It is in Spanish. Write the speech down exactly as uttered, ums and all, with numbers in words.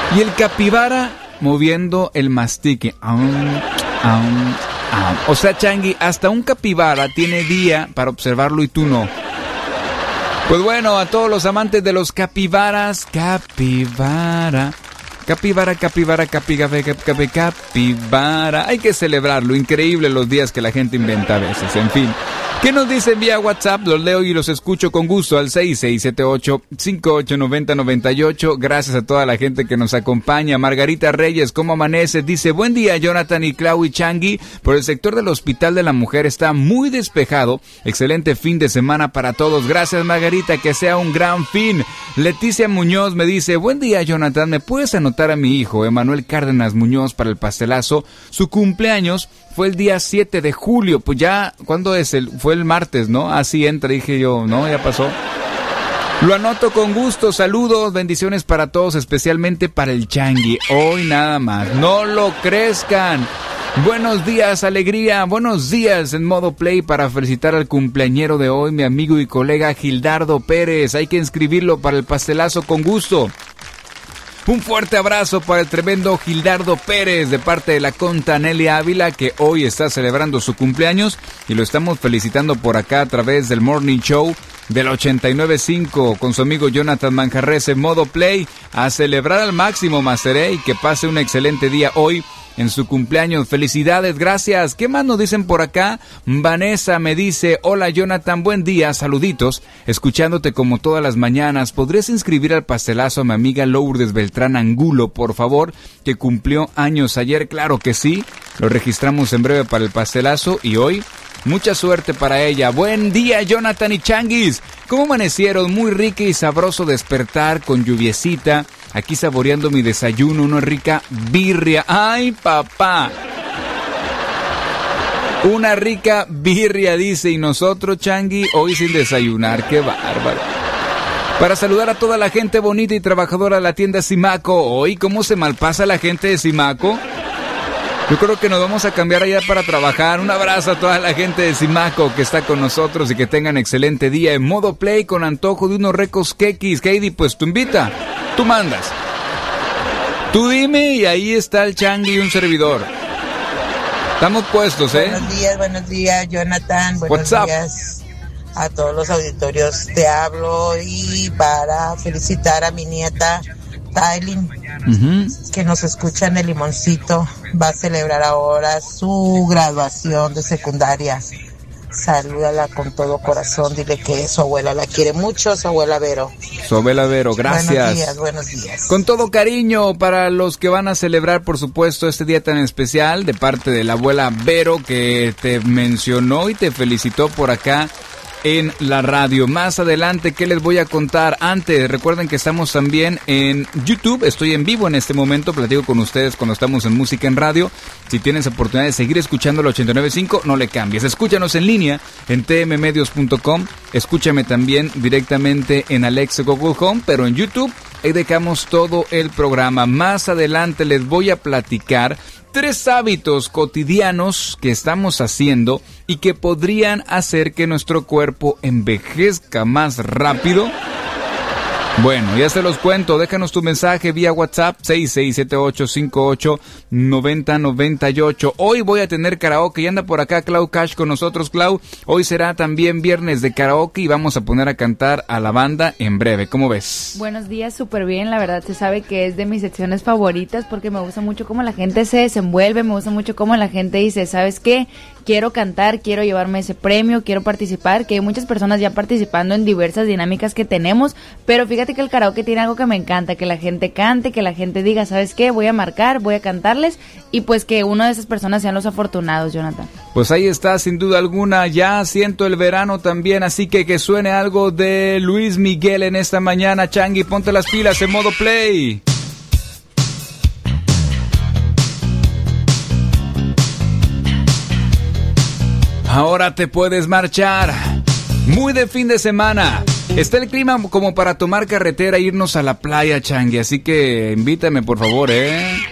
Y el capibara moviendo el mastique. Aum, aum, aum. O sea, Changi, hasta un capibara tiene día para observarlo y tú no. Pues bueno, a todos los amantes de los capibaras, capibara, capibara, capibara, capibara, capibara, capibara. Hay que celebrarlo, increíble los días que la gente inventa a veces, en fin. ¿Qué nos dicen vía WhatsApp? Los leo y los escucho con gusto al seis seis siete ocho, cinco ocho nueve cero nueve ocho. Gracias a toda la gente que nos acompaña. Margarita Reyes, ¿cómo amanece? Dice, buen día, Jonathan y Clau y Changi. Por el sector del Hospital de la Mujer está muy despejado. Excelente fin de semana para todos. Gracias, Margarita, que sea un gran fin. Leticia Muñoz me dice, buen día, Jonathan. ¿Me puedes anotar a mi hijo, Emanuel Cárdenas Muñoz, para el pastelazo? Su cumpleaños fue el día siete de julio. Pues ya, ¿cuándo es? el Fue el martes, ¿no? Así entra, dije yo, ¿no? Ya pasó. Lo anoto con gusto. Saludos, bendiciones para todos, especialmente para el Changi. Hoy nada más. No lo crezcan. Buenos días, alegría. Buenos días en modo play para felicitar al cumpleañero de hoy, mi amigo y colega Gildardo Pérez. Hay que inscribirlo para el pastelazo con gusto. Un fuerte abrazo para el tremendo Gildardo Pérez de parte de la conta Nelly Ávila, que hoy está celebrando su cumpleaños y lo estamos felicitando por acá a través del Morning Show del ochenta y nueve punto cinco con su amigo Jonathan Manjarres en modo play. A celebrar al máximo, Maceré, y que pase un excelente día hoy en su cumpleaños. Felicidades, gracias. ¿Qué más nos dicen por acá? Vanessa me dice, hola Jonathan, buen día, saluditos, escuchándote como todas las mañanas. ¿Podrías inscribir al pastelazo a mi amiga Lourdes Beltrán Angulo, por favor, que cumplió años ayer? Claro que sí, lo registramos en breve para el pastelazo y hoy mucha suerte para ella. Buen día, Jonathan y Changuis. ¿Cómo amanecieron? Muy rica y sabroso despertar con lluviecita. Aquí saboreando mi desayuno, una rica birria. ¡Ay, papá! Una rica birria, dice. Y nosotros, Changi, hoy sin desayunar. ¡Qué bárbaro! Para saludar a toda la gente bonita y trabajadora de la tienda Simaco. Hoy, ¿cómo se malpasa la gente de Simaco? Yo creo que nos vamos a cambiar allá para trabajar. Un abrazo a toda la gente de Simaco que está con nosotros y que tengan excelente día en modo play con antojo de unos recos quequis. Heidi, pues tú invita, tú mandas. Tú dime y ahí está el Changi y un servidor. Estamos puestos, ¿eh? Buenos días, buenos días, Jonathan. Buenos What's up? días a todos los auditorios. Te hablo y para felicitar a mi nieta Tailin, uh-huh, que nos escucha en el Limoncito. Va a celebrar ahora su graduación de secundaria. Salúdala con todo corazón, dile que su abuela la quiere mucho, su abuela Vero. Su abuela Vero, gracias. Buenos días, buenos días. Con todo cariño para los que van a celebrar, por supuesto, este día tan especial, de parte de la abuela Vero, que te mencionó y te felicitó por acá en la radio. Más adelante, ¿qué les voy a contar? Antes, recuerden que estamos también en YouTube. Estoy en vivo en este momento, platico con ustedes cuando estamos en Música en Radio. Si tienes oportunidad de seguir escuchando el ochenta y nueve punto cinco, no le cambies. Escúchanos en línea en t m medios punto com. Escúchame también directamente en Alexa Google Home, pero en YouTube ahí dejamos todo el programa. Más adelante les voy a platicar tres hábitos cotidianos que estamos haciendo y que podrían hacer que nuestro cuerpo envejezca más rápido. Bueno, ya se los cuento. Déjanos tu mensaje vía WhatsApp seis seis siete ocho cinco ocho nueve cero nueve ocho. Hoy voy a tener karaoke y anda por acá Clau Cash con nosotros. Clau, hoy será también viernes de karaoke y vamos a poner a cantar a la banda en breve. ¿Cómo ves? Buenos días, súper bien. La verdad se sabe que es de mis secciones favoritas porque me gusta mucho cómo la gente se desenvuelve, me gusta mucho cómo la gente dice, ¿sabes qué? Quiero cantar, quiero llevarme ese premio, quiero participar, que hay muchas personas ya participando en diversas dinámicas que tenemos, pero fíjate que el karaoke tiene algo que me encanta, que la gente cante, que la gente diga, ¿sabes qué? Voy a marcar, voy a cantarles y pues que una de esas personas sean los afortunados, Jonathan. Pues ahí está, sin duda alguna, ya siento el verano también, así que que suene algo de Luis Miguel en esta mañana. Changi, ponte las pilas en modo play. Ahora te puedes marchar. Muy de fin de semana. Está el clima como para tomar carretera e irnos a la playa, Changi. Así que invítame, por favor, ¿eh?